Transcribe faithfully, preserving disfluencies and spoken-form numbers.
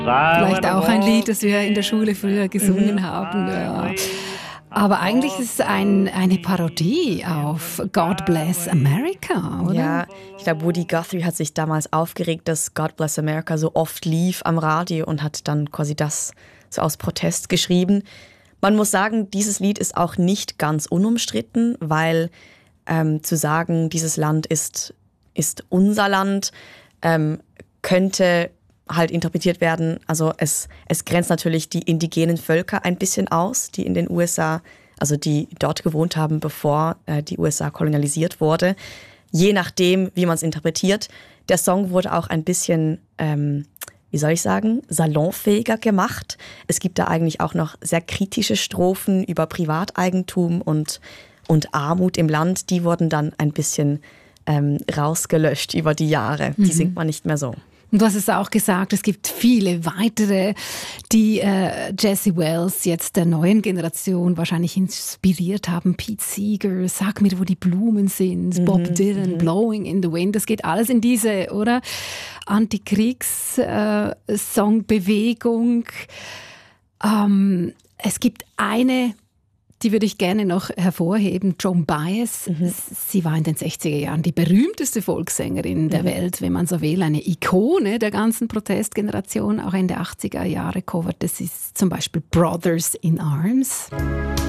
Vielleicht auch ein Lied, das wir in der Schule früher gesungen mhm. haben. Ja. Aber eigentlich ist es ein, eine Parodie auf God Bless America, oder? Ja, ich glaube, Woody Guthrie hat sich damals aufgeregt, dass God Bless America so oft lief am Radio und hat dann quasi das so aus Protest geschrieben. Man muss sagen, dieses Lied ist auch nicht ganz unumstritten, weil ähm, zu sagen, dieses Land ist, ist unser Land, ähm, könnte halt interpretiert werden. Also es, es grenzt natürlich die indigenen Völker ein bisschen aus, die in den U S A, also die dort gewohnt haben, bevor äh, die U S A kolonialisiert wurde. Je nachdem, wie man es interpretiert. Der Song wurde auch ein bisschen, ähm, wie soll ich sagen, salonfähiger gemacht. Es gibt da eigentlich auch noch sehr kritische Strophen über Privateigentum und, und Armut im Land. Die wurden dann ein bisschen ähm, rausgelöscht über die Jahre. Die mhm. singt man nicht mehr so. Und du hast es auch gesagt, es gibt viele weitere, die äh, Jesse Wells jetzt der neuen Generation wahrscheinlich inspiriert haben. Pete Seeger, Sag mir, wo die Blumen sind, mhm. Bob Dylan, mhm. Blowing in the Wind. Das geht alles in diese, oder? Antikriegs-Songbewegung. Äh, ähm, es gibt eine, die würde ich gerne noch hervorheben, Joan Baez. Mhm. Sie war in den sechziger Jahren die berühmteste Volkssängerin der mhm. Welt, wenn man so will. Eine Ikone der ganzen Protestgeneration, auch Ende achtziger Jahre coverte sie zum Beispiel Brothers in Arms.